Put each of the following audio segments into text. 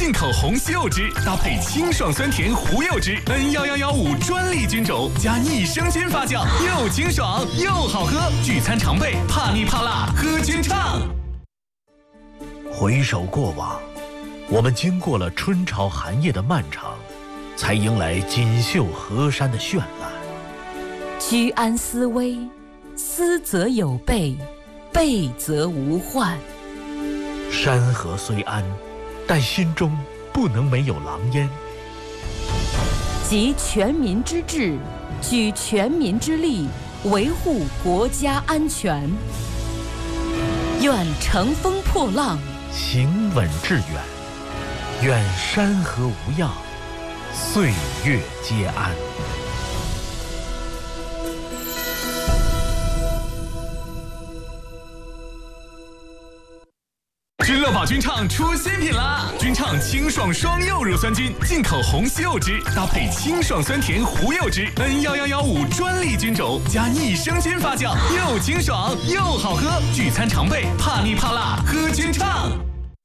进口红西柚汁，搭配清爽酸甜胡柚汁，N11115专利菌种加益生菌发酵，又清爽又好喝。聚餐常备，怕腻怕辣喝菌畅。 回首过往，我们经过了春潮寒夜的漫长，才迎来锦绣河山的绚烂。 居安思危，思则有备，备则无患。 山河虽安，但心中不能没有狼烟。 集全民之智，举全民之力，维护国家安全。愿乘风破浪， 行稳致远。愿山河无恙，岁月皆安。 君乐宝菌畅出新品啦！菌畅清爽双柚乳酸菌，进口红西柚汁，搭配清爽酸甜胡柚汁，N11115专利菌种加益生菌发酵，又清爽又好喝。聚餐常备，怕腻怕辣喝菌畅。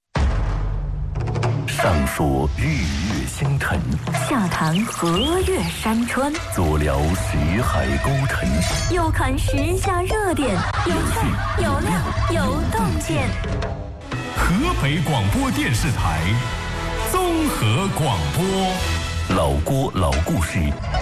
上说日月星辰， 下谈河岳山川， 左聊徐海沟沉， 右看时下热点，有趣有料有洞见。 河北广播电视台综合广播， 老郭老故事。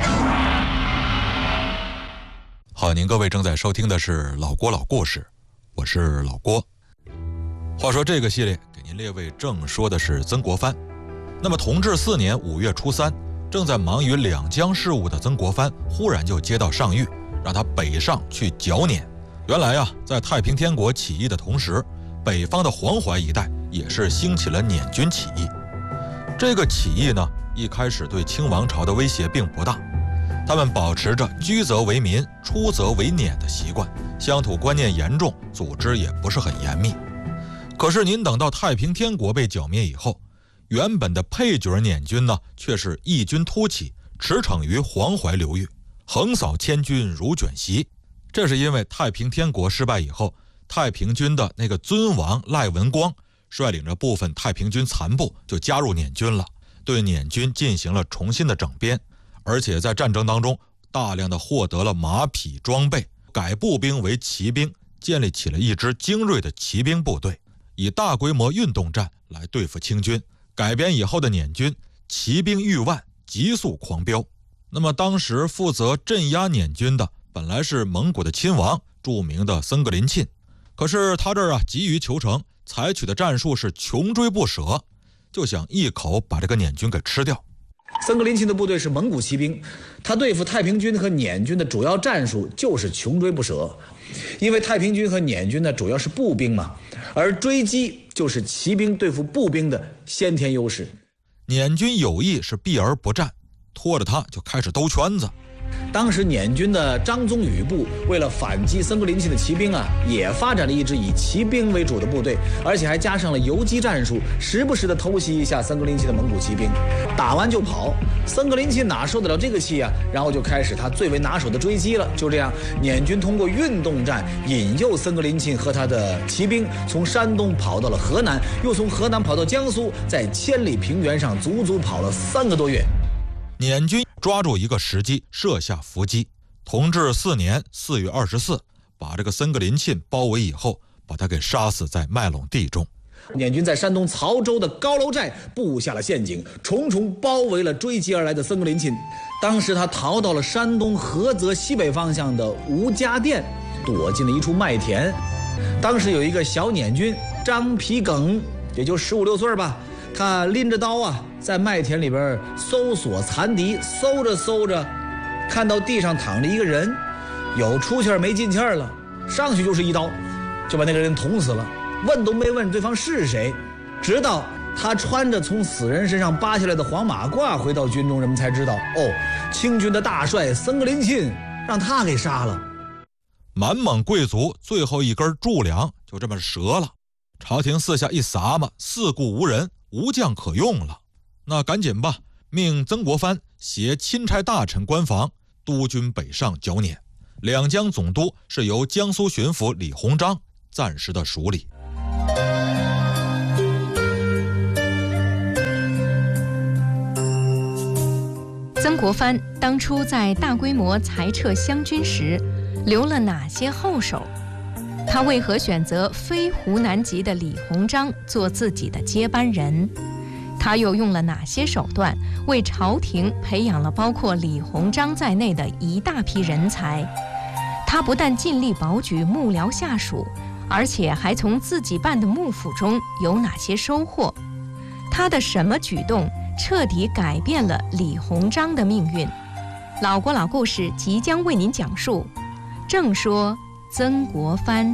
好，您各位正在收听的是老郭老故事，我是老郭。话说这个系列给您列位正说的是曾国藩。那么同治4年5月初3，正在忙于两江事务的曾国藩忽然就接到上谕，让他北上去剿捻。原来啊，在太平天国起义的同时，北方的黄淮一带也是兴起了捻军起义。这个起义呢，一开始对清王朝的威胁并不大，他们保持着居则为民，出则为捻的习惯，乡土观念严重，组织也不是很严密。可是您等到太平天国被剿灭以后，原本的配角捻军呢，却是异军突起，驰骋于黄淮流域，横扫千军如卷席。这是因为太平天国失败以后，太平军的那个尊王赖文光率领着部分太平军残部就加入捻军了，对捻军进行了重新的整编，而且在战争当中大量的获得了马匹装备，改步兵为骑兵，建立起了一支精锐的骑兵部队，以大规模运动战来对付清军。改编以后的捻军骑兵逾万，急速狂飙。那么当时负责镇压捻军的本来是蒙古的亲王，著名的僧格林沁，可是他这儿急于求成，采取的战术是穷追不舍，就想一口把这个捻军给吃掉。 僧格林沁的部队是蒙古骑兵，他对付太平军和捻军的主要战术就是穷追不舍。因为太平军和捻军呢主要是步兵嘛，而追击就是骑兵对付步兵的先天优势。 捻军有意是避而不战，拖着他就开始兜圈子。 当时捻军的张宗禹部为了反击僧格林沁的骑兵也发展了一支以骑兵为主的部队，而且还加上了游击战术，时不时的偷袭一下僧格林沁的蒙古骑兵，打完就跑。僧格林沁哪受得了这个气然后就开始他最为拿手的追击了。就这样，捻军通过运动战引诱僧格林沁和他的骑兵从山东跑到了河南，又从河南跑到江苏，在千里平原上足足跑了3个多月。 捻军抓住一个时机，设下伏击。同治4年4月24，把这个僧格林沁包围以后，把他给杀死在麦陇地中。 捻军在山东曹州的高楼寨布下了陷阱，重重包围了追击而来的僧格林沁。当时他逃到了山东菏泽西北方向的吴家店，躲进了一处麦田。当时有一个小捻军张皮耿，也就15、16岁吧，他拎着刀在麦田里边搜索残敌，搜着搜着，看到地上躺着一个人，有出气没进气了，上去就是一刀，就把那个人捅死了。问都没问对方是谁，直到他穿着从死人身上扒下来的黄马褂回到军中，人们才知道，清军的大帅僧格林沁让他给杀了。 满蒙贵族最后一根柱梁就这么折了，朝廷四下一撒嘛，四顾无人，无将可用了。那赶紧吧，命曾国藩携钦差大臣官房督军北上剿捻。两江总督是由江苏巡抚李鸿章暂时的署理。 曾国藩当初在大规模裁撤湘军时，留了哪些后手？他为何选择非湖南籍的李鸿章做自己的接班人？他又用了哪些手段，为朝廷培养了包括李鸿章在内的一大批人才？他不但尽力保举幕僚下属，而且还从自己办的幕府中有哪些收获？他的什么举动彻底改变了李鸿章的命运？老郭老故事即将为您讲述，正说曾国藩。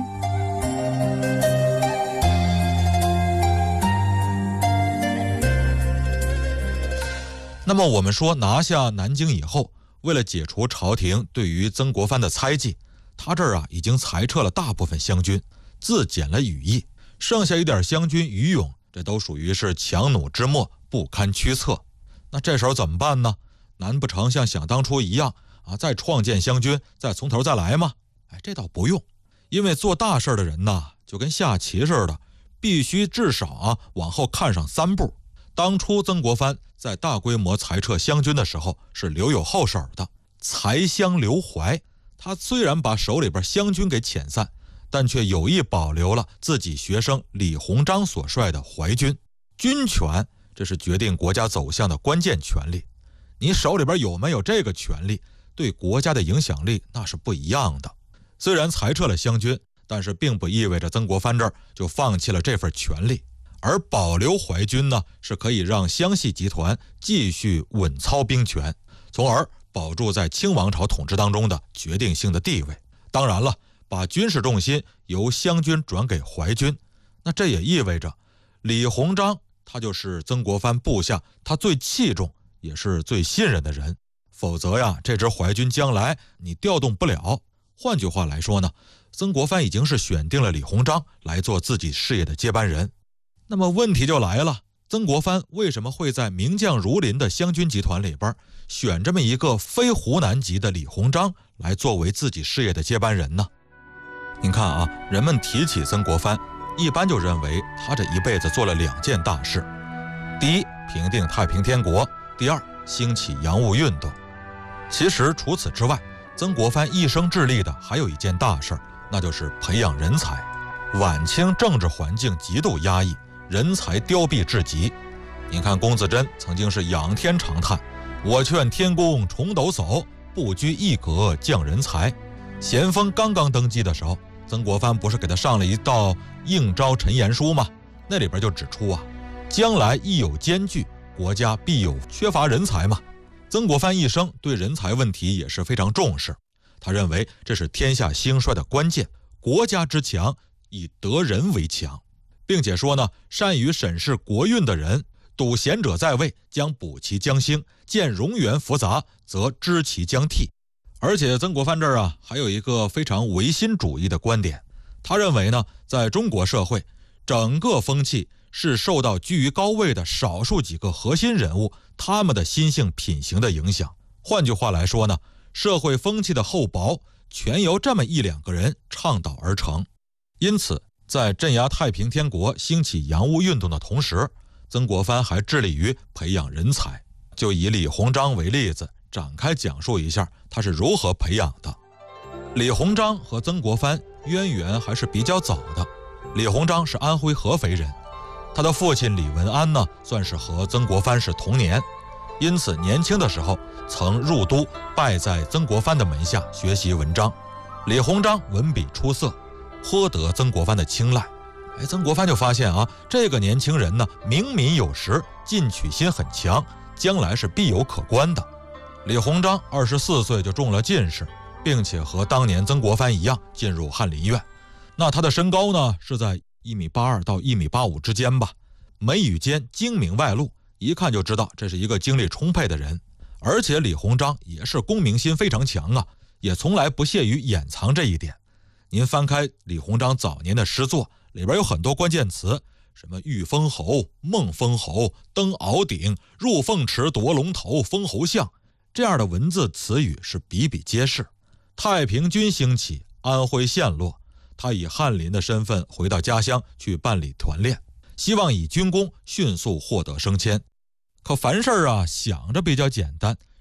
那么我们说，拿下南京以后，为了解除朝廷对于曾国藩的猜忌，他这儿已经裁撤了大部分湘军，自减了羽翼，剩下一点湘军余勇，这都属于是强弩之末，不堪驱策。那这时候怎么办呢？难不成像想当初一样再创建湘军，再从头再来吗？这倒不用，因为做大事的人呢，就跟下棋似的，必须至少往后看上3步。当初曾国藩在大规模裁撤湘军的时候是留有后手的，裁湘留淮。他虽然把手里边湘军给遣散，但却有意保留了自己学生李鸿章所率的淮军。军权，这是决定国家走向的关键权力，你手里边有没有这个权力，对国家的影响力那是不一样的。虽然裁撤了湘军，但是并不意味着曾国藩这儿就放弃了这份权力，而保留淮军呢，是可以让湘系集团继续稳操兵权，从而保住在清王朝统治当中的决定性的地位。当然了，把军事重心由湘军转给淮军，那这也意味着李鸿章他就是曾国藩部下他最器重也是最信任的人，否则这支淮军将来你调动不了。换句话来说呢，曾国藩已经是选定了李鸿章来做自己事业的接班人。那么问题就来了，曾国藩为什么会在名将如林的湘军集团里边选这么一个非湖南籍的李鸿章来作为自己事业的接班人呢？您看人们提起曾国藩，一般就认为他这一辈子做了2件大事：第一，平定太平天国；第二，兴起洋务运动。其实除此之外，曾国藩一生致力的还有一件大事，那就是培养人才。晚清政治环境极度压抑，人才凋敝至极。您看龚自珍曾经是仰天长叹：我劝天公重抖擞，不拘一格降人才。咸丰刚刚登基的时候，曾国藩不是给他上了一道应召陈言书吗？那里边就指出将来亦有艰巨，国家必有缺乏人才嘛。曾国藩一生对人才问题也是非常重视，他认为这是天下兴衰的关键，国家之强以得人为强，并且说呢，善于审视国运的人，睹贤者在位，将补其将兴；见荣源复杂，则知其将替。而且曾国藩这儿还有一个非常唯心主义的观点，他认为呢，在中国社会，整个风气是受到居于高位的少数几个核心人物他们的心性品行的影响。换句话来说呢，社会风气的厚薄全由这么1-2个人倡导而成。因此在镇压太平天国、兴起洋务运动的同时，曾国藩还致力于培养人才。就以李鸿章为例子，展开讲述一下他是如何培养的。李鸿章和曾国藩渊源还是比较早的。李鸿章是安徽合肥人，他的父亲李文安呢，算是和曾国藩是同年，因此年轻的时候曾入都拜在曾国藩的门下学习文章。李鸿章文笔出色，颇得曾国藩的青睐。曾国藩就发现这个年轻人呢，明敏有识，进取心很强，将来是必有可观的。李鸿章24岁就中了进士，并且和当年曾国藩一样进入翰林院。那他的身高呢，是在1.82到1.85米之间吧，眉宇间精明外露，一看就知道这是一个精力充沛的人。而且李鸿章也是功名心非常强也从来不屑于掩藏这一点。您翻开李鸿章早年的诗作，里边有很多关键词，什么御封侯、梦封侯、登鳌顶、入凤池夺龙头、封侯相，这样的文字词语是比比皆是。太平军兴起，安徽陷落，他以翰林的身份回到家乡去办理团练，希望以军功迅速获得升迁。可凡事想着比较简单，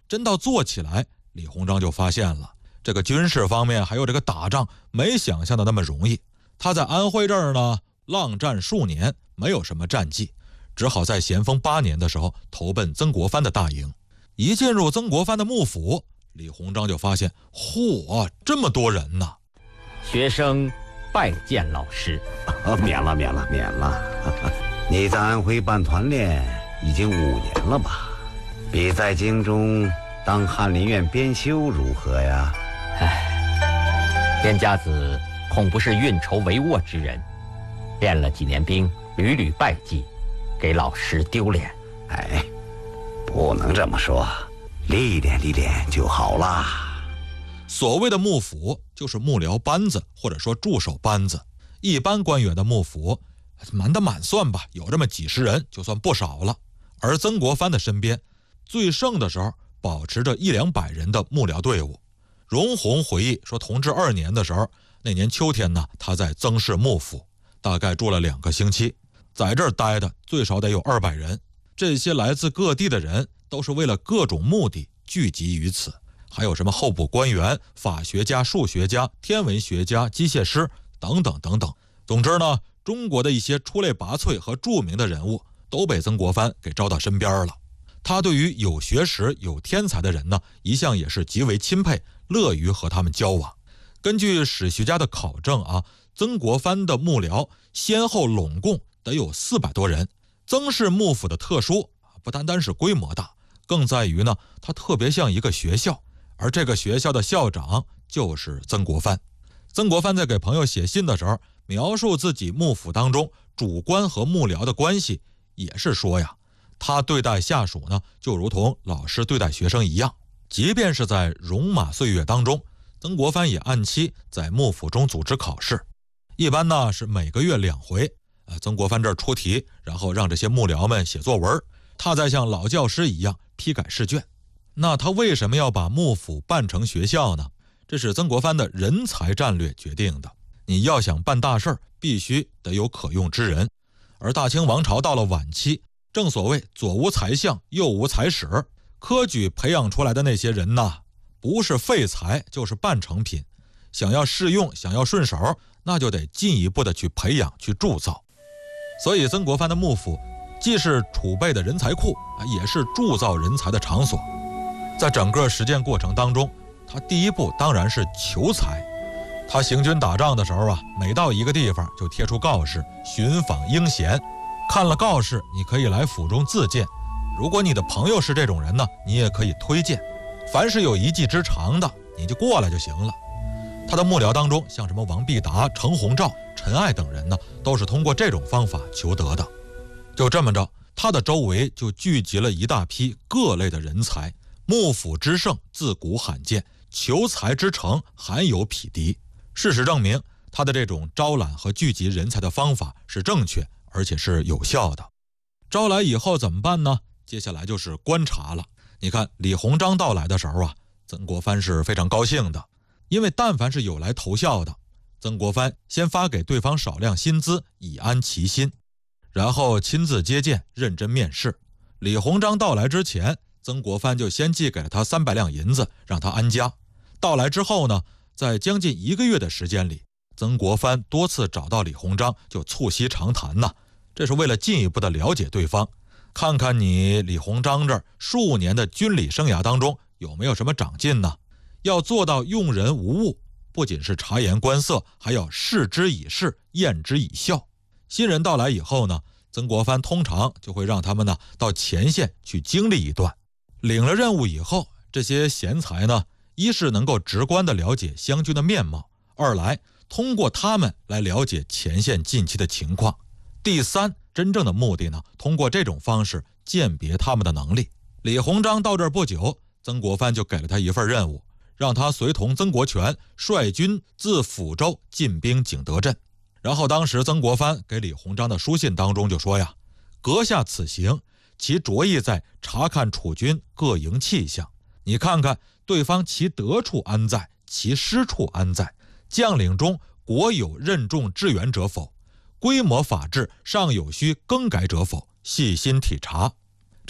真到做起来，李鸿章就发现了这个军事方面还有这个打仗没想象的那么容易。他在安徽这儿呢浪战数年，没有什么战绩，只好在咸丰8年的时候投奔曾国藩的大营。一进入曾国藩的幕府，李鸿章就发现，嚯，这么多人呢！ 学生拜见老师。 免了。你在安徽办团练已经5年了吧？比在京中当翰林院编修如何呀？ 严家子恐不是运筹帷幄之人，练了几年兵，屡屡败绩，给老师丢脸。 不能这么说，历练就好啦。 所谓的幕府就是幕僚班子，或者说驻守班子。一般官员的幕府满打满算吧，有这么几十人就算不少了。而曾国藩的身边最盛的时候保持着100-200人的幕僚队伍。荣闳回忆说，同治2年的时候，那年秋天呢，他在曾氏幕府大概住了2个星期，在这儿待的最少得有200人。这些来自各地的人都是为了各种目的聚集于此，还有什么候补官员、法学家、数学家、天文学家、机械师等等等等。总之呢，中国的一些出类拔萃和著名的人物都被曾国藩给招到身边了。他对于有学识、有天才的人呢，一向也是极为钦佩，乐于和他们交往。根据史学家的考证啊，曾国藩的幕僚先后拢共得有400多人。曾氏幕府的特殊不单单是规模大，更在于呢，它特别像一个学校，而这个学校的校长就是曾国藩。曾国藩在给朋友写信的时候，描述自己幕府当中主官和幕僚的关系，也是说呀，他对待下属呢，就如同老师对待学生一样。即便是在戎马岁月当中，曾国藩也按期在幕府中组织考试，一般呢是每个月2回。曾国藩这儿出题，然后让这些幕僚们写作文，他再像老教师一样批改试卷。那他为什么要把幕府办成学校呢？这是曾国藩的人才战略决定的。你要想办大事，必须得有可用之人。而大清王朝到了晚期，正所谓左无才相，右无才使，科举培养出来的那些人呐，不是废材就是半成品。想要适用，想要顺手，那就得进一步的去培养，去铸造。所以曾国藩的幕府既是储备的人才库，也是铸造人才的场所。在整个实践过程当中，他第一步当然是求才。他行军打仗的时候啊，每到一个地方就贴出告示，寻访英贤。看了告示，你可以来府中自荐。如果你的朋友是这种人呢，你也可以推荐。凡是有一技之长的，你就过来就行了。他的幕僚当中，像什么王必达、程鸿照、陈爱等人呢，都是通过这种方法求得的。就这么着，他的周围就聚集了一大批各类的人才。幕府之盛自古罕见，求才之成罕有匹敌。事实证明，他的这种招揽和聚集人才的方法是正确，而且是有效的。招来以后怎么办呢？接下来就是观察了。你看李鸿章到来的时候啊，曾国藩是非常高兴的。因为但凡是有来投效的，曾国藩先发给对方少量薪资以安其心，然后亲自接见，认真面试。李鸿章到来之前，曾国藩就先寄给了他300两银子，让他安家。到来之后呢，在将近1个月的时间里，曾国藩多次找到李鸿章，就促膝长谈呐。这是为了进一步的了解对方，看看你李鸿章这儿数年的军礼生涯当中有没有什么长进呢？要做到用人无误，不仅是察言观色，还要示之以事，验之以效。新人到来以后呢，曾国藩通常就会让他们呢到前线去经历一段。领了任务以后，这些贤才呢，一是能够直观地了解湘军的面貌，二来通过他们来了解前线近期的情况，第三，真正的目的呢，通过这种方式鉴别他们的能力。李鸿章到这儿不久，曾国藩就给了他一份任务，让他随同曾国荃率军自抚州进兵景德镇。然后当时曾国藩给李鸿章的书信当中就说呀，阁下此行，其着意在察看楚军各营气象，你看看对方其得处安在，其失处安在，将领中国有任重致远者否，规模法制尚有需更改者否，细心体察。